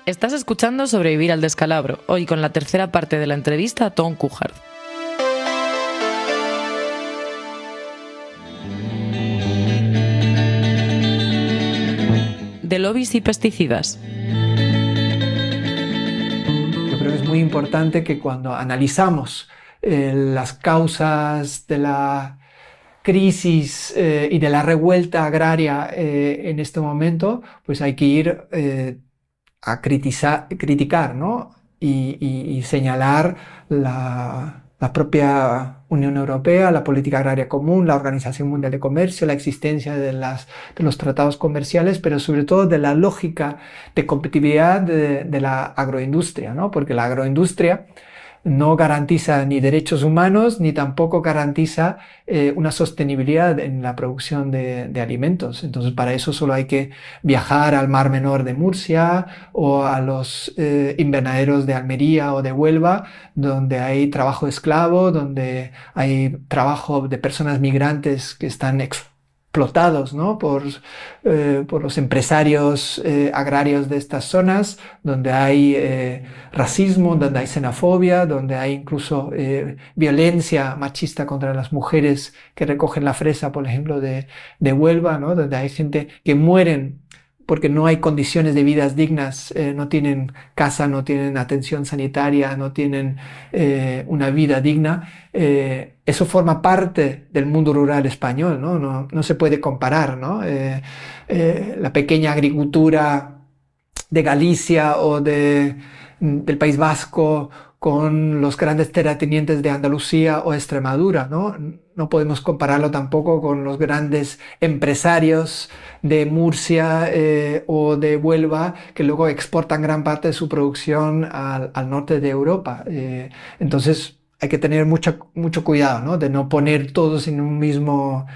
Estás escuchando Sobrevivir al descalabro, hoy con la tercera parte de la entrevista a Tom Couchard. De lobbies y pesticidas. Yo creo que es muy importante que cuando analizamos las causas de la crisis y de la revuelta agraria en este momento, pues hay que ir a criticar, ¿no? y señalar la propia Unión Europea, la política agraria común, la Organización Mundial de Comercio, la existencia de los tratados comerciales, pero sobre todo de la lógica de competitividad de la agroindustria, ¿no? Porque la agroindustria no garantiza ni derechos humanos ni tampoco garantiza una sostenibilidad en la producción de alimentos. Entonces, para eso solo hay que viajar al Mar Menor de Murcia o a los invernaderos de Almería o de Huelva, donde hay trabajo esclavo, donde hay trabajo de personas migrantes que están explotados, ¿no? por los empresarios agrarios de estas zonas, donde hay racismo, donde hay xenofobia, donde hay incluso violencia machista contra las mujeres que recogen la fresa, por ejemplo, de Huelva, ¿no? Donde hay gente que mueren porque no hay condiciones de vidas dignas, no tienen casa, no tienen atención sanitaria, no tienen una vida digna. Eso forma parte del mundo rural español, ¿no? No se puede comparar, ¿no? La pequeña agricultura de Galicia o del País Vasco con los grandes terratenientes de Andalucía o Extremadura, ¿no? No podemos compararlo tampoco con los grandes empresarios de Murcia o de Huelva que luego exportan gran parte de su producción al norte de Europa. Entonces hay que tener mucho cuidado, ¿no? De no poner todos en un mismo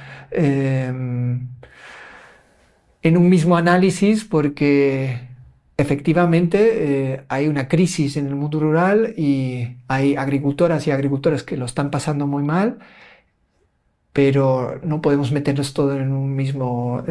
análisis, porque efectivamente hay una crisis en el mundo rural y hay agricultoras y agricultores que lo están pasando muy mal, pero no podemos meterlos todos en un mismo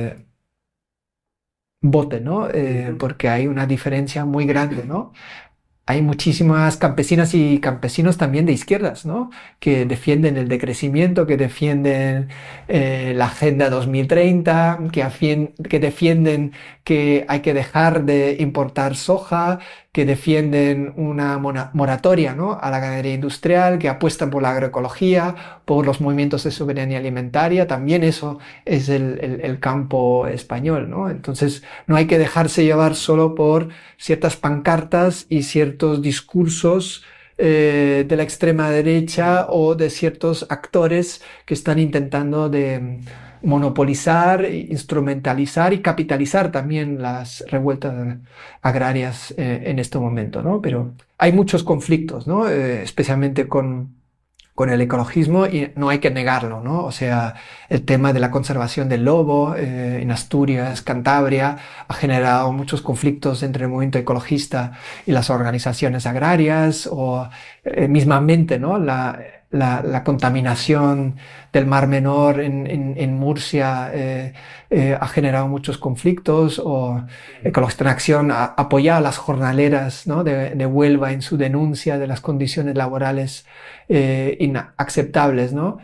bote, ¿no? Porque hay una diferencia muy grande, ¿no? Hay muchísimas campesinas y campesinos también de izquierdas, ¿no? Que defienden el decrecimiento, que defienden la Agenda 2030, que defienden que hay que dejar de importar soja, que defienden una moratoria, ¿no? a la ganadería industrial, que apuestan por la agroecología, por los movimientos de soberanía alimentaria. También eso es el campo español, ¿no? Entonces no hay que dejarse llevar solo por ciertas pancartas y ciertos discursos de la extrema derecha o de ciertos actores que están intentando de monopolizar, instrumentalizar y capitalizar también las revueltas agrarias en este momento, ¿no? Pero hay muchos conflictos, ¿no? Especialmente con el ecologismo, y no hay que negarlo, ¿no? O sea, el tema de la conservación del lobo en Asturias, Cantabria, ha generado muchos conflictos entre el movimiento ecologista y las organizaciones agrarias, o mismamente, ¿no? La contaminación del Mar Menor en Murcia ha generado muchos conflictos, o Ecologista en Acción ha apoyado a las jornaleras, ¿no? de Huelva en su denuncia de las condiciones laborales inaceptables, ¿no?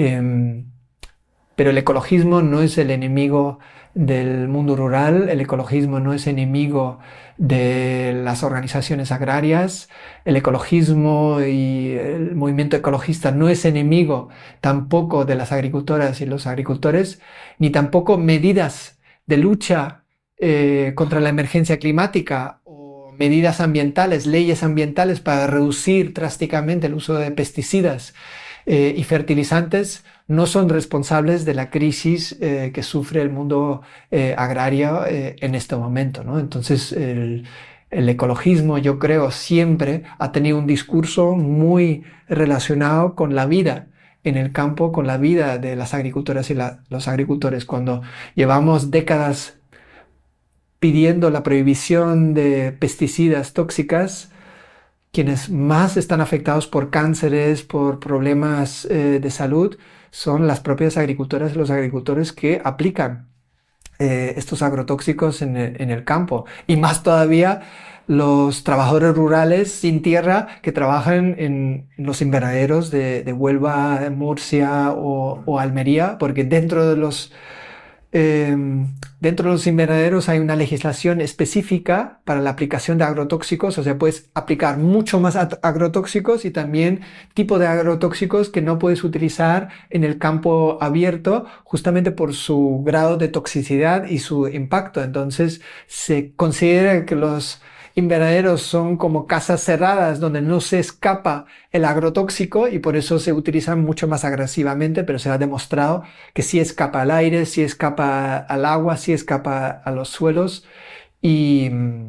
Pero el ecologismo no es el enemigo del mundo rural, el ecologismo no es enemigo de las organizaciones agrarias, el ecologismo y el movimiento ecologista no es enemigo tampoco de las agricultoras y los agricultores, ni tampoco medidas de lucha contra la emergencia climática o medidas ambientales, leyes ambientales para reducir drásticamente el uso de pesticidas y fertilizantes no son responsables de la crisis que sufre el mundo agrario en este momento, ¿no? Entonces el ecologismo, yo creo, siempre ha tenido un discurso muy relacionado con la vida en el campo, con la vida de las agricultoras y los agricultores. Cuando llevamos décadas pidiendo la prohibición de pesticidas tóxicas, quienes más están afectados por cánceres, por problemas de salud, son las propias agricultoras y los agricultores que aplican estos agrotóxicos en el campo. Y más todavía los trabajadores rurales sin tierra que trabajan en los invernaderos de Huelva, Murcia o Almería, porque dentro de los invernaderos hay una legislación específica para la aplicación de agrotóxicos, o sea, puedes aplicar mucho más agrotóxicos y también tipo de agrotóxicos que no puedes utilizar en el campo abierto justamente por su grado de toxicidad y su impacto. Entonces, se considera que los invernaderos son como casas cerradas donde no se escapa el agrotóxico y por eso se utilizan mucho más agresivamente, pero se ha demostrado que sí escapa al aire, sí escapa al agua, sí escapa a los suelos y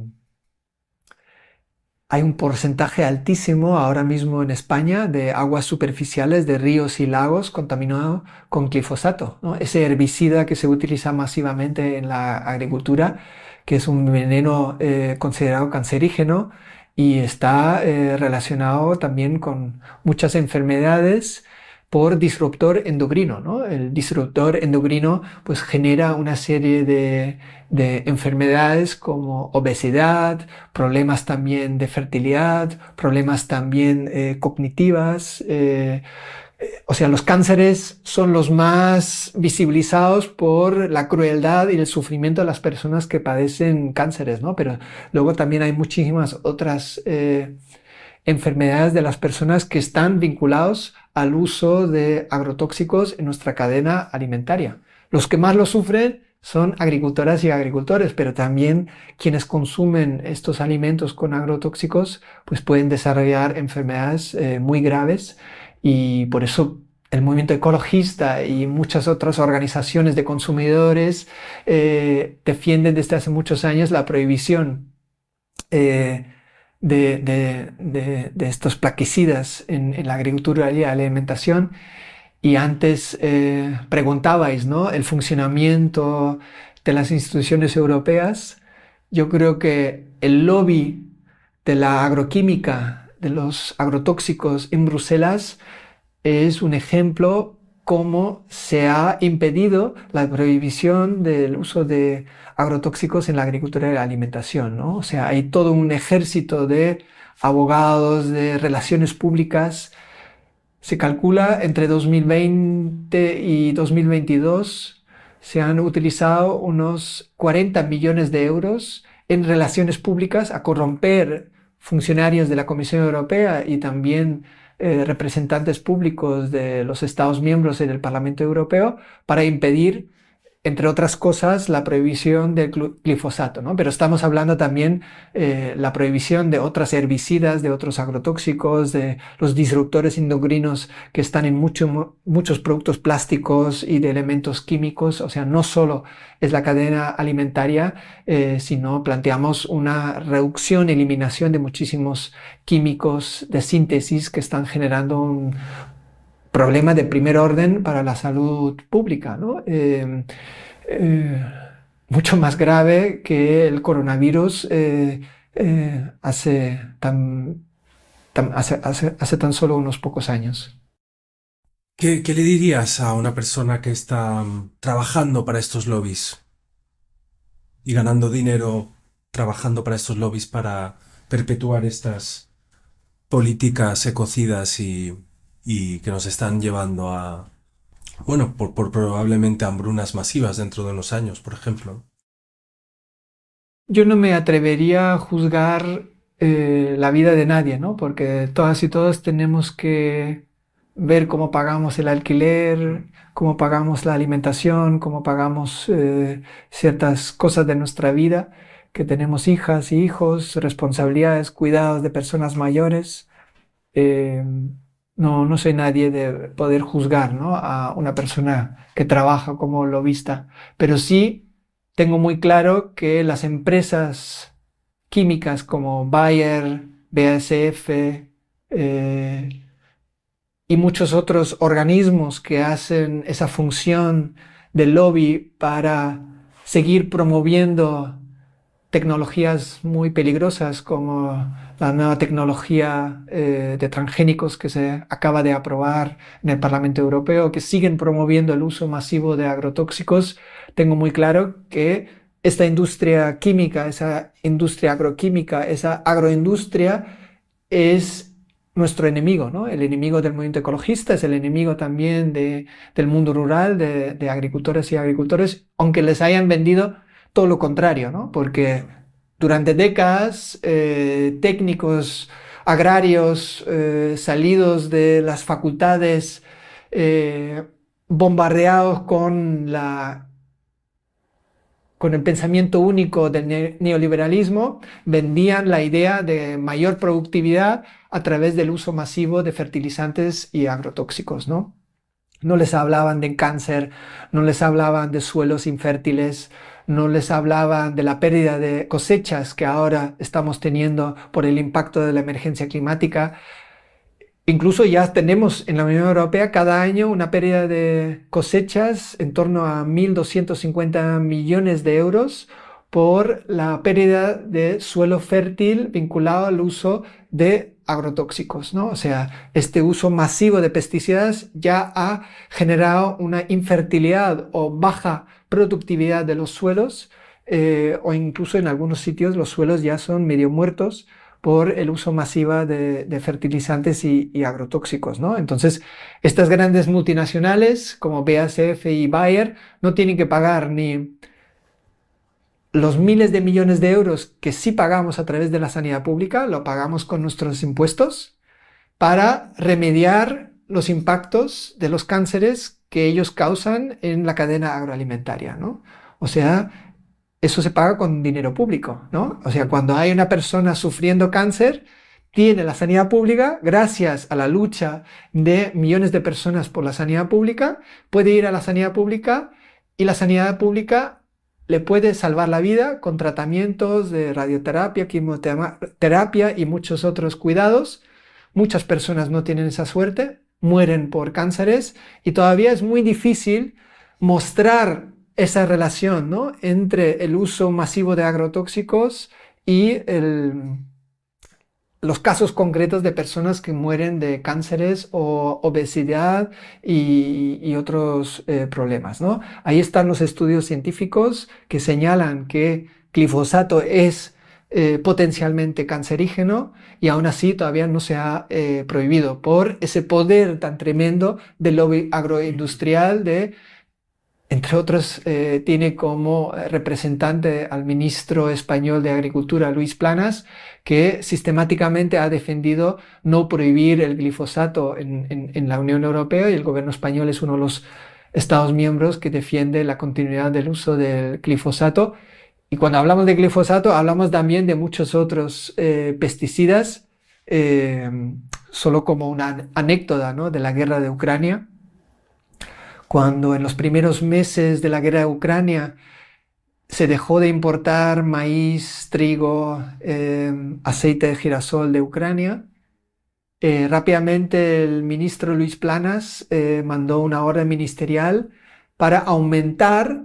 hay un porcentaje altísimo ahora mismo en España de aguas superficiales de ríos y lagos contaminados con glifosato, ¿no? Ese herbicida que se utiliza masivamente en la agricultura, que es un veneno considerado cancerígeno y está relacionado también con muchas enfermedades por disruptor endocrino, ¿no? El disruptor endocrino pues genera una serie de enfermedades como obesidad, problemas también de fertilidad, problemas también cognitivas. O sea, los cánceres son los más visibilizados por la crueldad y el sufrimiento de las personas que padecen cánceres, ¿no? Pero luego también hay muchísimas otras enfermedades de las personas que están vinculados al uso de agrotóxicos en nuestra cadena alimentaria. Los que más lo sufren son agricultoras y agricultores, pero también quienes consumen estos alimentos con agrotóxicos pues pueden desarrollar enfermedades muy graves y por eso el movimiento ecologista y muchas otras organizaciones de consumidores defienden desde hace muchos años la prohibición de estos plaguicidas en la agricultura y la alimentación. Y antes preguntabais, ¿no?, el funcionamiento de las instituciones europeas. Yo creo que el lobby de la agroquímica, de los agrotóxicos en Bruselas, es un ejemplo cómo se ha impedido la prohibición del uso de agrotóxicos en la agricultura y la alimentación, ¿no? O sea, hay todo un ejército de abogados, de relaciones públicas. Se calcula entre 2020 y 2022 se han utilizado unos 40 millones de euros en relaciones públicas a corromper funcionarios de la Comisión Europea y también representantes públicos de los Estados miembros y del Parlamento Europeo para impedir, entre otras cosas, la prohibición del glifosato, ¿no? Pero estamos hablando también la prohibición de otras herbicidas, de otros agrotóxicos, de los disruptores endocrinos que están en muchos productos plásticos y de elementos químicos. O sea, no solo es la cadena alimentaria, sino planteamos una reducción, eliminación de muchísimos químicos de síntesis que están generando un problema de primer orden para la salud pública, ¿no? Mucho más grave que el coronavirus hace tan solo unos pocos años. ¿Qué le dirías a una persona que está trabajando para estos lobbies y ganando dinero trabajando para estos lobbies para perpetuar estas políticas ecocidas y que nos están llevando a, bueno, por probablemente hambrunas masivas dentro de unos años, por ejemplo? Yo no me atrevería a juzgar la vida de nadie, ¿no? Porque todas y todos tenemos que ver cómo pagamos el alquiler, cómo pagamos la alimentación, cómo pagamos ciertas cosas de nuestra vida, que tenemos hijas y hijos, responsabilidades, cuidados de personas mayores. No soy nadie de poder juzgar, ¿no?, a una persona que trabaja como lobista, pero sí tengo muy claro que las empresas químicas como Bayer, BASF y muchos otros organismos que hacen esa función de lobby para seguir promoviendo tecnologías muy peligrosas como la nueva tecnología de transgénicos que se acaba de aprobar en el Parlamento Europeo, que siguen promoviendo el uso masivo de agrotóxicos, tengo muy claro que esta industria química, esa industria agroquímica, esa agroindustria es nuestro enemigo, ¿no? El enemigo del movimiento ecologista, es el enemigo también del mundo rural, de agricultores y agricultores, aunque les hayan vendido todo lo contrario, ¿no? Porque durante décadas técnicos agrarios salidos de las facultades bombardeados con el pensamiento único del neoliberalismo, vendían la idea de mayor productividad a través del uso masivo de fertilizantes y agrotóxicos, ¿no? No les hablaban de cáncer, no les hablaban de suelos infértiles, no les hablaban de la pérdida de cosechas que ahora estamos teniendo por el impacto de la emergencia climática. Incluso ya tenemos en la Unión Europea cada año una pérdida de cosechas en torno a 1.250 millones de euros por la pérdida de suelo fértil vinculado al uso de agrotóxicos, ¿no? O sea, este uso masivo de pesticidas ya ha generado una infertilidad o baja productividad de los suelos o incluso en algunos sitios los suelos ya son medio muertos por el uso masivo de fertilizantes y agrotóxicos, ¿no? Entonces, estas grandes multinacionales como BASF y Bayer no tienen que pagar ni los miles de millones de euros que sí pagamos a través de la sanidad pública, lo pagamos con nuestros impuestos, para remediar los impactos de los cánceres que ellos causan en la cadena agroalimentaria, ¿no? O sea, eso se paga con dinero público, ¿no? O sea, cuando hay una persona sufriendo cáncer, tiene la sanidad pública, gracias a la lucha de millones de personas por la sanidad pública, puede ir a la sanidad pública y la sanidad pública le puede salvar la vida con tratamientos de radioterapia, quimioterapia y muchos otros cuidados. Muchas personas no tienen esa suerte, mueren por cánceres y todavía es muy difícil mostrar esa relación, ¿no?, entre el uso masivo de agrotóxicos y los casos concretos de personas que mueren de cánceres o obesidad y otros problemas, ¿no? Ahí están los estudios científicos que señalan que glifosato es potencialmente cancerígeno y aún así todavía no se ha prohibido por ese poder tan tremendo del lobby agroindustrial entre otros, tiene como representante al ministro español de Agricultura, Luis Planas, que sistemáticamente ha defendido no prohibir el glifosato en la Unión Europea, y el gobierno español es uno de los Estados miembros que defiende la continuidad del uso del glifosato. Y cuando hablamos de glifosato, hablamos también de muchos otros pesticidas, solo como una anécdota, ¿no?, de la guerra de Ucrania. Cuando en los primeros meses de la guerra de Ucrania se dejó de importar maíz, trigo, aceite de girasol de Ucrania, rápidamente el ministro Luis Planas mandó una orden ministerial para aumentar.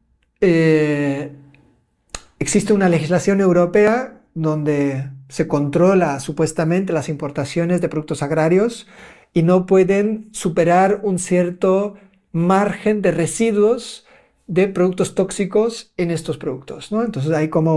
Existe una legislación europea donde se controla supuestamente las importaciones de productos agrarios y no pueden superar un cierto margen de residuos de productos tóxicos en estos productos, ¿no? Entonces hay como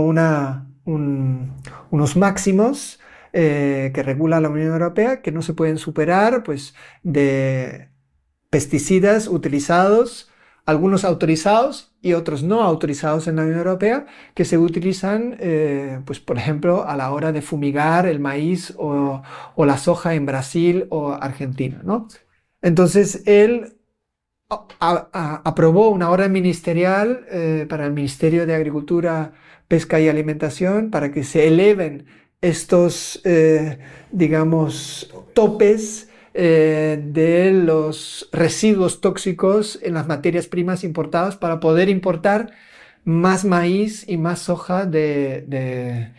unos máximos que regula la Unión Europea que no se pueden superar, pues, de pesticidas utilizados, algunos autorizados y otros no autorizados en la Unión Europea, que se utilizan, pues, por ejemplo, a la hora de fumigar el maíz o la soja en Brasil o Argentina, ¿no? Entonces él aprobó una orden ministerial para el Ministerio de Agricultura, Pesca y Alimentación para que se eleven estos, digamos, topes de los residuos tóxicos en las materias primas importadas para poder importar más maíz y más soja de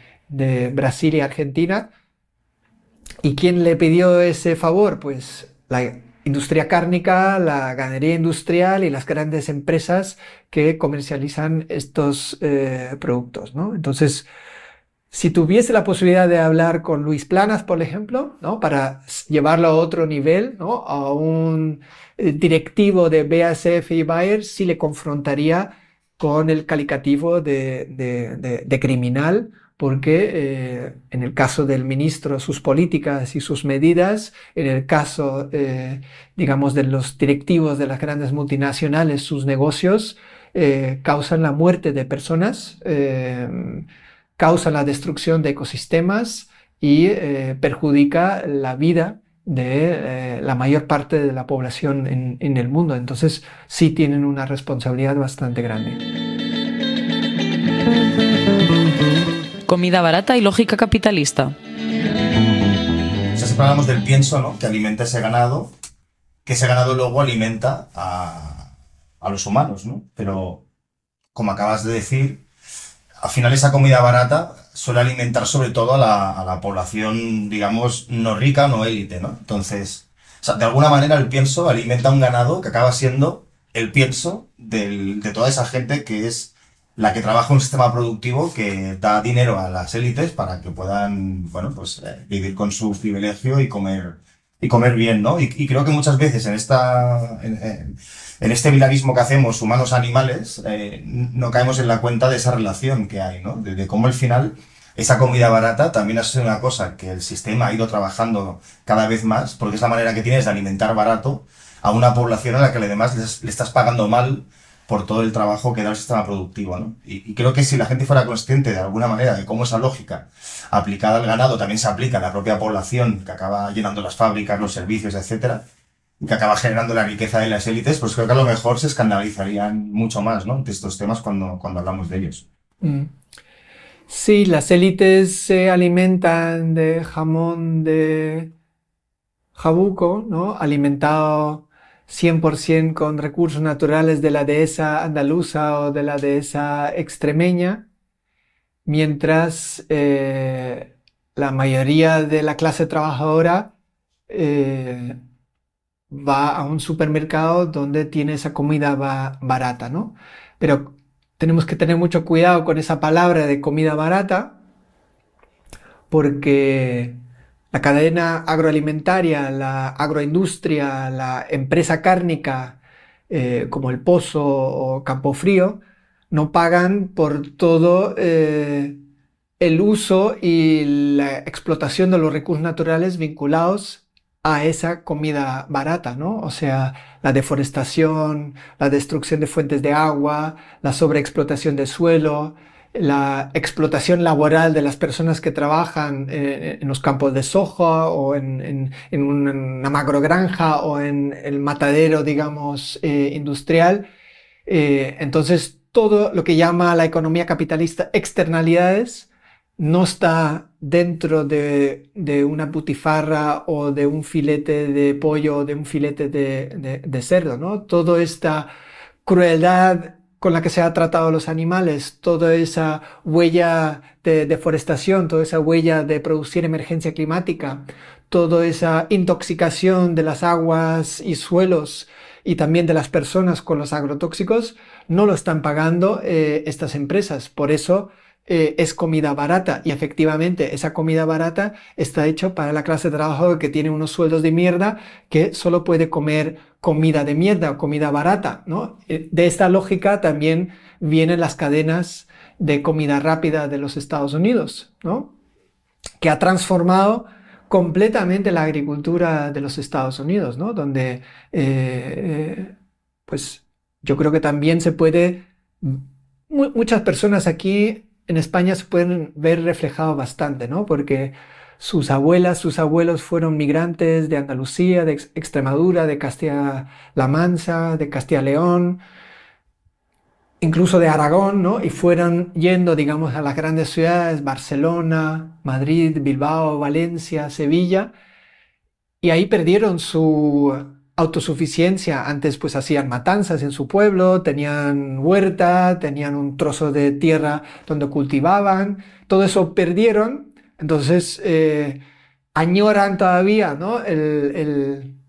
Brasil y Argentina. ¿Y quién le pidió ese favor? Pues industria cárnica, la ganadería industrial y las grandes empresas que comercializan estos productos, ¿no? Entonces, si tuviese la posibilidad de hablar con Luis Planas, por ejemplo, ¿no? Para llevarlo a otro nivel, ¿no? A un directivo de BASF y Bayer, sí le confrontaría con el calificativo de criminal, porque en el caso del ministro, sus políticas y sus medidas, en el caso, digamos, de los directivos de las grandes multinacionales, sus negocios, causan la muerte de personas, causa la destrucción de ecosistemas y perjudica la vida de la mayor parte de la población en el mundo. Entonces sí tienen una responsabilidad bastante grande. Comida barata y lógica capitalista. O sea, siempre hablamos del pienso, ¿no? Que alimenta ese ganado, que ese ganado luego alimenta a los humanos, ¿no? Pero, como acabas de decir, al final esa comida barata suele alimentar sobre todo a la población, digamos, no rica, no élite, ¿no? Entonces, o sea, de alguna manera el pienso alimenta un ganado que acaba siendo el pienso de toda esa gente que es la que trabaja en un sistema productivo que da dinero a las élites para que puedan, bueno, pues vivir con su privilegio y comer bien, ¿no? Y creo que muchas veces en este bilarismo que hacemos humanos-animales, no caemos en la cuenta de esa relación que hay, ¿no? De cómo al final esa comida barata también ha sido una cosa que el sistema ha ido trabajando cada vez más, porque es la manera que tienes de alimentar barato a una población a la que además le estás pagando mal por todo el trabajo que da el sistema productivo, ¿no? Y creo que si la gente fuera consciente de alguna manera de cómo esa lógica aplicada al ganado también se aplica a la propia población que acaba llenando las fábricas, los servicios, etcétera, que acaba generando la riqueza de las élites, pues creo que a lo mejor se escandalizarían mucho más, ¿no? De estos temas cuando hablamos de ellos. Sí, las élites se alimentan de jamón de jabuco, ¿no? Alimentado 100% con recursos naturales de la dehesa andaluza o de la dehesa extremeña, mientras la mayoría de la clase trabajadora va a un supermercado donde tiene esa comida barata, ¿no? Pero tenemos que tener mucho cuidado con esa palabra de comida barata, porque la cadena agroalimentaria, la agroindustria, la empresa cárnica, como el Pozo o Campofrío, no pagan por todo el uso y la explotación de los recursos naturales vinculados a esa comida barata, ¿no? O sea, la deforestación, la destrucción de fuentes de agua, la sobreexplotación del suelo, la explotación laboral de las personas que trabajan en los campos de soja o en una macrogranja o en el matadero, digamos, industrial. Entonces, todo lo que llama la economía capitalista externalidades no está dentro de una butifarra o de un filete de pollo o de un filete de cerdo, ¿no? Toda esta crueldad con la que se ha tratado a los animales, toda esa huella de deforestación, toda esa huella de producir emergencia climática, toda esa intoxicación de las aguas y suelos y también de las personas con los agrotóxicos, no lo están pagando estas empresas. Por eso es comida barata, y efectivamente esa comida barata está hecha para la clase de trabajador que tiene unos sueldos de mierda, que solo puede comer comida de mierda o comida barata, ¿no? De esta lógica también vienen las cadenas de comida rápida de los Estados Unidos, ¿no? Que ha transformado completamente la agricultura de los Estados Unidos, ¿no? Donde pues yo creo que también se puede, muchas personas aquí en España se pueden ver reflejado bastante, ¿no? Porque sus abuelas, sus abuelos fueron migrantes de Andalucía, de Extremadura, de Castilla-La Mancha, de Castilla-León, incluso de Aragón, ¿no? Y fueron yendo, digamos, a las grandes ciudades, Barcelona, Madrid, Bilbao, Valencia, Sevilla, y ahí perdieron su autosuficiencia. Antes pues hacían matanzas en su pueblo, tenían huerta, tenían un trozo de tierra donde cultivaban, todo eso perdieron. Entonces añoran todavía, ¿no? el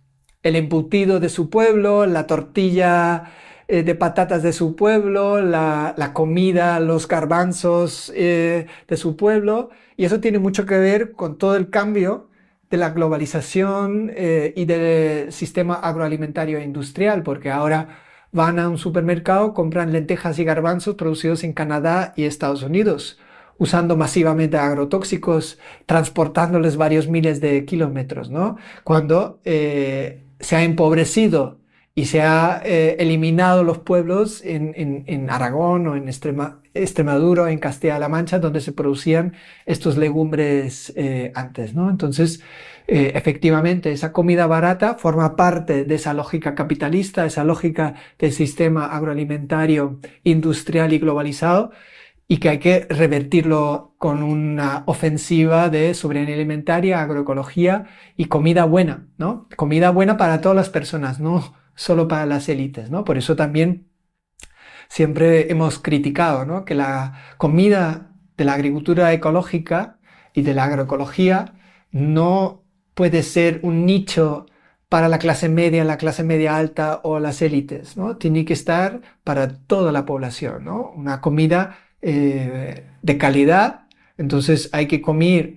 el embutido de su pueblo, la tortilla de patatas de su pueblo, la comida, los garbanzos de su pueblo. Y eso tiene mucho que ver con todo el cambio de la globalización y del sistema agroalimentario e industrial, porque ahora van a un supermercado, compran lentejas y garbanzos producidos en Canadá y Estados Unidos, usando masivamente agrotóxicos, transportándoles varios miles de kilómetros, ¿no? Cuando se ha empobrecido y se ha eliminado los pueblos en Aragón o en Extremadura o en Castilla-La Mancha, donde se producían estos legumbres antes, ¿no? Entonces, efectivamente, esa comida barata forma parte de esa lógica capitalista, esa lógica del sistema agroalimentario, industrial y globalizado, y que hay que revertirlo con una ofensiva de soberanía alimentaria, agroecología y comida buena, ¿no? Comida buena para todas las personas, no solo para las élites, ¿no? Por eso también siempre hemos criticado, ¿no?, que la comida de la agricultura ecológica y de la agroecología no puede ser un nicho para la clase media alta o las élites, ¿no? Tiene que estar para toda la población, ¿no? Una comida de calidad. Entonces hay que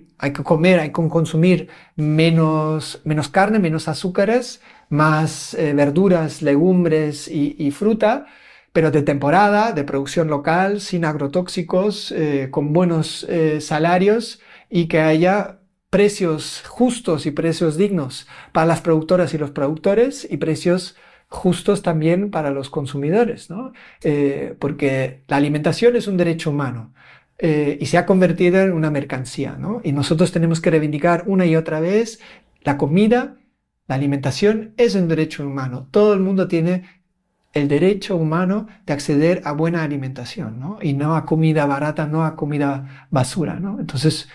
consumir menos carne, menos azúcares, más verduras, legumbres y fruta, pero de temporada, de producción local, sin agrotóxicos, con buenos salarios, y que haya precios justos y precios dignos para las productoras y los productores, y precios justos también para los consumidores, ¿no? Porque la alimentación es un derecho humano y se ha convertido en una mercancía, ¿no? Y nosotros tenemos que reivindicar una y otra vez la comida, la alimentación es un derecho humano. Todo el mundo tiene el derecho humano de acceder a buena alimentación, ¿no? Y no a comida barata, no a comida basura, ¿no? Entonces,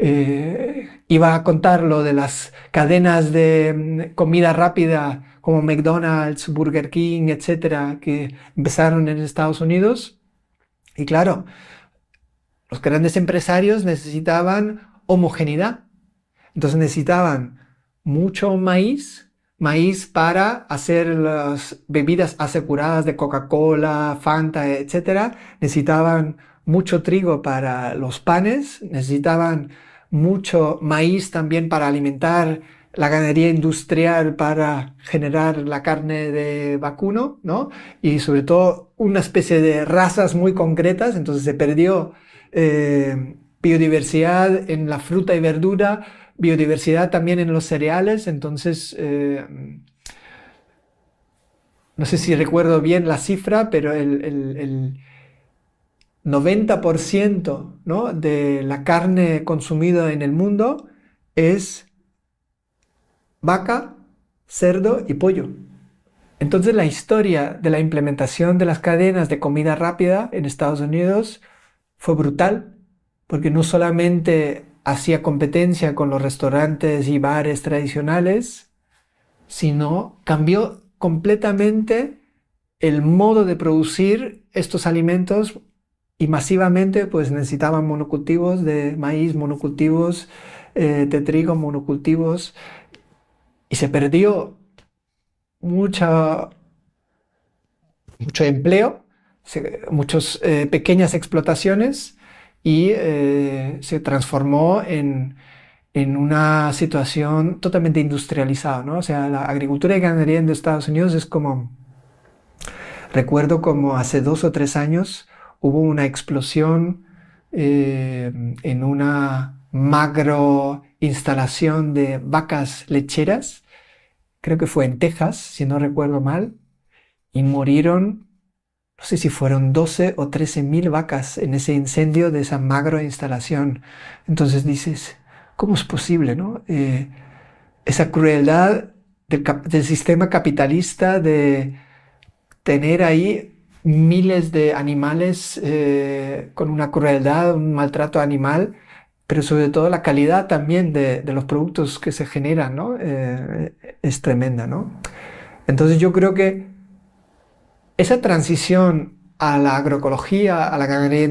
iba a contar lo de las cadenas de comida rápida como McDonald's, Burger King, etcétera, que empezaron en Estados Unidos. Y claro, los grandes empresarios necesitaban homogeneidad. Entonces necesitaban mucho maíz para hacer las bebidas aseguradas de Coca-Cola, Fanta, etcétera. Necesitaban mucho trigo para los panes, necesitaban mucho maíz también para alimentar la ganadería industrial, para generar la carne de vacuno, ¿no? Y sobre todo una especie de razas muy concretas. Entonces se perdió biodiversidad en la fruta y verdura, biodiversidad también en los cereales. Entonces, no sé si recuerdo bien la cifra, pero el 90%, ¿no?, de la carne consumida en el mundo es vaca, cerdo y pollo. Entonces la historia de la implementación de las cadenas de comida rápida en Estados Unidos fue brutal, porque no solamente hacía competencia con los restaurantes y bares tradicionales, sino cambió completamente el modo de producir estos alimentos, y masivamente pues necesitaban monocultivos de maíz, monocultivos de trigo, monocultivos, y se perdió mucho empleo, muchas pequeñas explotaciones, y se transformó en una situación totalmente industrializada, ¿no? O sea, la agricultura y ganadería en Estados Unidos es como, recuerdo como hace 2 o 3 años hubo una explosión en una macro instalación de vacas lecheras, creo que fue en Texas, si no recuerdo mal, y murieron, no sé si fueron 12 o 13 mil vacas en ese incendio de esa macro instalación. Entonces dices, ¿cómo es posible, no? Esa crueldad del sistema capitalista de tener ahí miles de animales con una crueldad, un maltrato animal, pero sobre todo la calidad también de los productos que se generan, ¿no? Es tremenda, ¿no? Entonces yo creo que esa transición a la agroecología, a la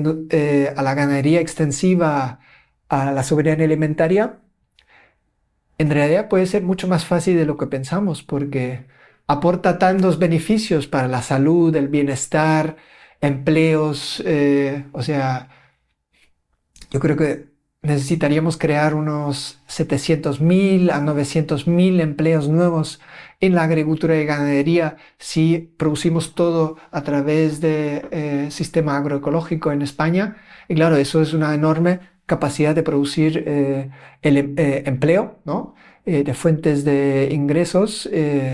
ganadería extensiva, a la soberanía alimentaria, en realidad puede ser mucho más fácil de lo que pensamos, porque aporta tantos beneficios para la salud, el bienestar, empleos, o sea, yo creo que necesitaríamos crear unos 700.000 a 900.000 empleos nuevos en la agricultura y ganadería si producimos todo a través del sistema agroecológico en España. Y claro, eso es una enorme capacidad de producir empleo, ¿no? De fuentes de ingresos.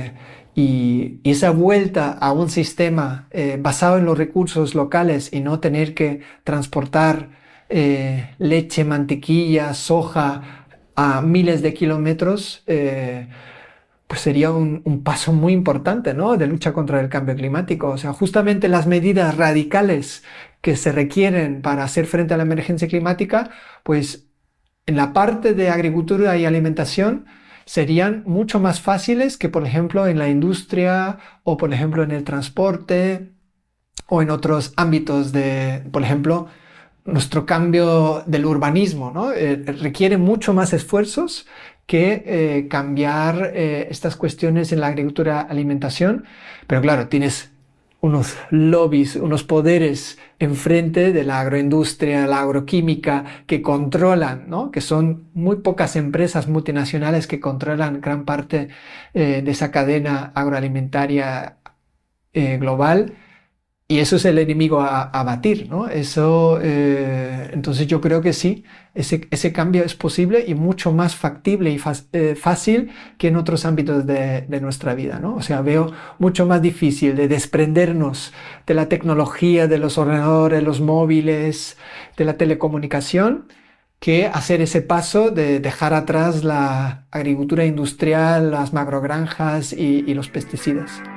Y esa vuelta a un sistema basado en los recursos locales y no tener que transportar leche, mantequilla, soja a miles de kilómetros, pues sería un paso muy importante, ¿no? De lucha contra el cambio climático. O sea, justamente las medidas radicales que se requieren para hacer frente a la emergencia climática, pues en la parte de agricultura y alimentación serían mucho más fáciles que, por ejemplo, en la industria o, por ejemplo, en el transporte o en otros ámbitos de, por ejemplo, nuestro cambio del urbanismo, ¿no? Requiere mucho más esfuerzos que cambiar estas cuestiones en la agricultura alimentación, pero claro, tienes unos lobbies, unos poderes enfrente de la agroindustria, la agroquímica, que controlan, ¿no? Que son muy pocas empresas multinacionales que controlan gran parte de esa cadena agroalimentaria global. Y eso es el enemigo a batir, ¿no? Eso, entonces yo creo que sí, ese cambio es posible y mucho más factible y fácil que en otros ámbitos de nuestra vida, ¿no? O sea, veo mucho más difícil de desprendernos de la tecnología, de los ordenadores, los móviles, de la telecomunicación, que hacer ese paso de dejar atrás la agricultura industrial, las macrogranjas y los pesticidas.